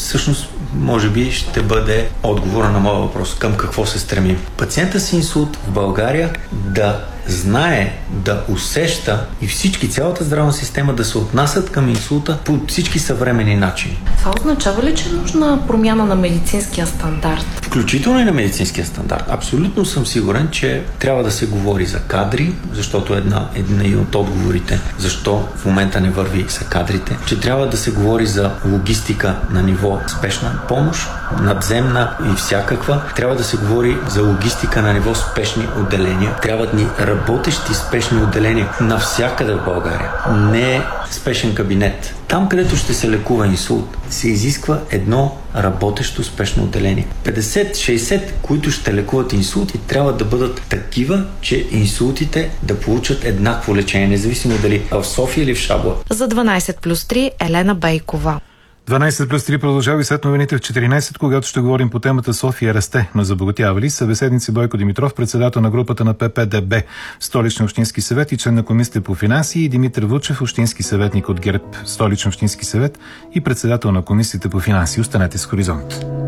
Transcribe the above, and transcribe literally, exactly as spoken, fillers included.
всъщност може би ще бъде отговора на моя въпрос към какво се стремим. Пациента с инсулт в България да знае, да усеща и всички, цялата здравна система да се отнасят към инсулта по всички съвременни начини. Това означава ли, че е нужна промяна на медицинския стандарт? Включително и на медицинския стандарт. Абсолютно съм сигурен, че трябва да се говори за кадри, защото една, една от отговорите защо в момента не върви са кадрите, че трябва да се говори за логистика на ниво спешна помощ, надземна и всякаква. Трябва да се говори за логистика на ниво спешни отделения. Трябват ни работещи спешни отделения навсякъде в България. Не спешен кабинет. Там, където ще се лекува инсулт, се изисква едно работещо спешно отделение. петдесет-шейсет, които ще лекуват инсулти, трябва да бъдат такива, че инсултите да получат еднакво лечение, независимо дали в София или в Шабла. За дванайсет плюс три Елена Бейкова. дванайсет плюс три продължава и след новините в четиринайсет, когато ще говорим по темата София расте, но забогатява ли? Събеседници Бойко Димитров, председател на групата на П П Д Б, Столичен общински съвет и член на комисията по финанси, и Димитър Вучев, общински съветник от ГЕРБ, Столичен общински съвет и председател на комисията по финанси. Останете с Хоризонт.